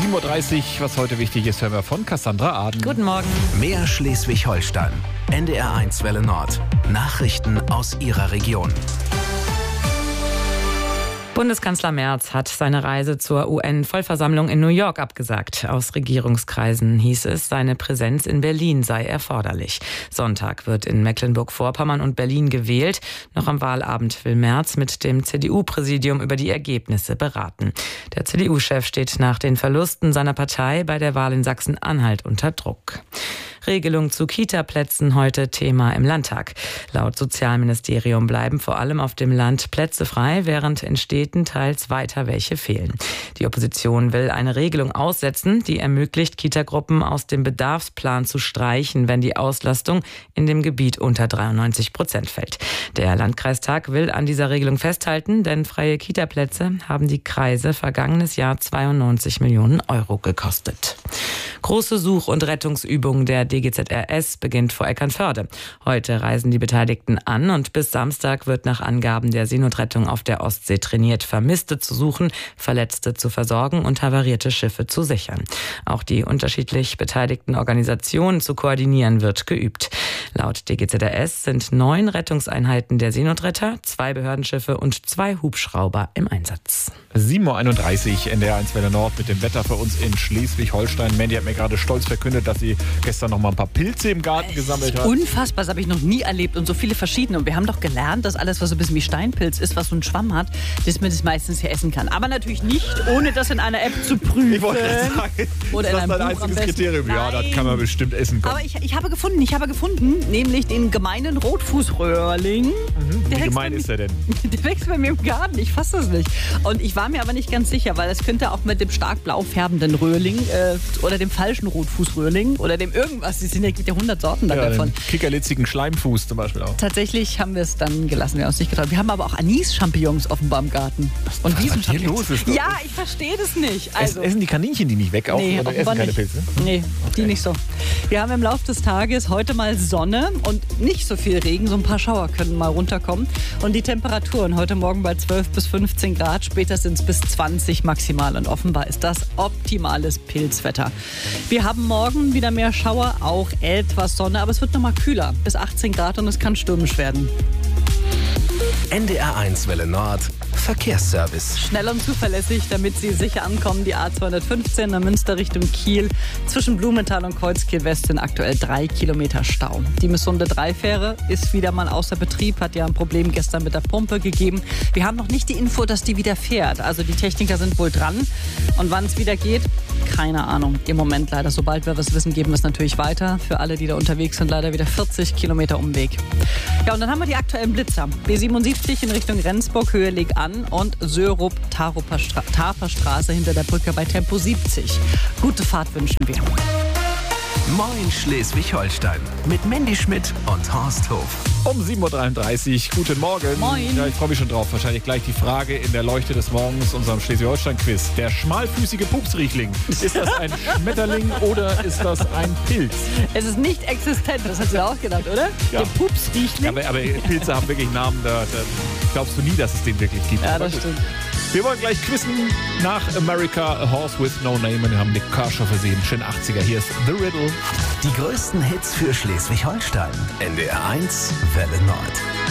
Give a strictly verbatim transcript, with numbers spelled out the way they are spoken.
sieben Uhr dreißig, was heute wichtig ist, hören wir von Cassandra Aden. Guten Morgen. Mehr Schleswig-Holstein. N D R eins Welle Nord. Nachrichten aus Ihrer Region. Bundeskanzler Merz hat seine Reise zur U N-Vollversammlung in New York abgesagt. Aus Regierungskreisen hieß es, seine Präsenz in Berlin sei erforderlich. Sonntag wird in Mecklenburg-Vorpommern und Berlin gewählt. Noch am Wahlabend will Merz mit dem C D U-Präsidium über die Ergebnisse beraten. Der C D U-Chef steht nach den Verlusten seiner Partei bei der Wahl in Sachsen-Anhalt unter Druck. Regelung zu Kita-Plätzen heute Thema im Landtag. Laut Sozialministerium bleiben vor allem auf dem Land Plätze frei, während in Städten teils weiter welche fehlen. Die Opposition will eine Regelung aussetzen, die ermöglicht, Kitagruppen aus dem Bedarfsplan zu streichen, wenn die Auslastung in dem Gebiet unter dreiundneunzig Prozent fällt. Der Landkreistag will an dieser Regelung festhalten, denn freie Kitaplätze haben die Kreise vergangenes Jahr zweiundneunzig Millionen Euro gekostet. Große Such- und Rettungsübung der D G Z R S beginnt vor Eckernförde. Heute reisen die Beteiligten an und bis Samstag wird nach Angaben der Seenotrettung auf der Ostsee trainiert, Vermisste zu suchen, Verletzte zu versorgen und havarierte Schiffe zu sichern. Auch die unterschiedlich beteiligten Organisationen zu koordinieren wird geübt. Laut D G Z R S sind neun Rettungseinheiten der Seenotretter, zwei Behördenschiffe und zwei Hubschrauber im Einsatz. sieben Uhr einunddreißig, N D R eins Welle Nord mit dem Wetter für uns in Schleswig-Holstein. Mandy hat mir gerade stolz verkündet, dass sie gestern noch mal ein paar Pilze im Garten gesammelt hat. Unfassbar, das habe ich noch nie erlebt und so viele verschiedene. Und wir haben doch gelernt, dass alles, was so ein bisschen wie Steinpilz ist, was so einen Schwamm hat, dass man das meistens hier essen kann. Aber natürlich nicht, ohne das in einer App zu prüfen. Ich wollte gerade sagen, oder ist das in einem dein Buch am einziges besten. Kriterium? Ja, Nein. das kann man bestimmt essen können. Aber ich, ich habe gefunden, ich habe gefunden, nämlich den gemeinen Rotfußröhrling. Mhm. Wie wächst gemein bei ist der denn? mir- Der wächst bei mir im Garten, ich fasse das nicht. Und ich war mir aber nicht ganz sicher, weil es könnte auch mit dem stark blau färbenden Röhrling äh, oder dem falschen Rotfußröhrling oder dem irgendwas, es sind ja, gibt ja hundert Sorten da Ja, davon. den kickerlitzigen Schleimfuß zum Beispiel auch. Tatsächlich haben wir es dann gelassen, wir haben uns nicht getraut. Wir haben aber auch Anis-Champignons offenbar im Garten. Und was diesen mit dir Champignons. los ist? Ja, ich verstehe das nicht. Also, Essen, essen die Kaninchen die nicht weg auch? nee, oder essen offenbar keine nicht. Pilze? Nee, die Okay. nicht so. Wir haben im Laufe des Tages heute mal Sonne und nicht so viel Regen. So ein paar Schauer können mal runterkommen. Und die Temperaturen heute Morgen bei zwölf bis fünfzehn Grad, später sind es bis zwanzig maximal. Und offenbar ist das optimales Pilzwetter. Wir haben morgen wieder mehr Schauer, auch etwas Sonne, aber es wird nochmal kühler, bis achtzehn Grad und es kann stürmisch werden. N D R eins Welle Nord. Verkehrsservice. Schnell und zuverlässig, damit Sie sicher ankommen. Die A zweihundertfünfzehn nach Münster Richtung Kiel. Zwischen Blumenthal und Kreuzkiel West sind aktuell drei Kilometer Stau. Die Missunde drei Fähre ist wieder mal außer Betrieb, hat ja ein Problem gestern mit der Pumpe gegeben. Wir haben noch nicht die Info, dass die wieder fährt. Also die Techniker sind wohl dran. Und wann es wieder geht, keine Ahnung. Im Moment leider. Sobald wir was wissen, geben wir es natürlich weiter. Für alle, die da unterwegs sind, leider wieder vierzig Kilometer Umweg. Ja, und dann haben wir die aktuellen Blitzer. B siebenundsiebzig in Richtung Rendsburg, Höhe Leg an und Sörup-Taferstraße hinter der Brücke bei Tempo siebzig. Gute Fahrt wünschen wir. Moin Schleswig-Holstein. Mit Mandy Schmidt und Horst Hof. Um sieben Uhr dreiunddreißig, guten Morgen. Moin. Ja, ich freue mich schon drauf. Wahrscheinlich gleich die Frage in der Leuchte des Morgens, unserem Schleswig-Holstein-Quiz. Der schmalfüßige Pupsriechling. Ist das ein Schmetterling oder ist das ein Pilz? Es ist nicht existent, das hast du ja auch gedacht, oder? Ja. Der Pupsriechling. Aber, aber Pilze haben wirklich Namen, da, da glaubst du nie, dass es den wirklich gibt. Ja, Aber das gut. stimmt. Wir wollen gleich quizzen nach America, A Horse with No Name. Und wir haben Nick Kershaw versehen. Schön achtziger. Hier ist The Riddle. Die größten Hits für Schleswig-Holstein. N D R eins Welle Nord.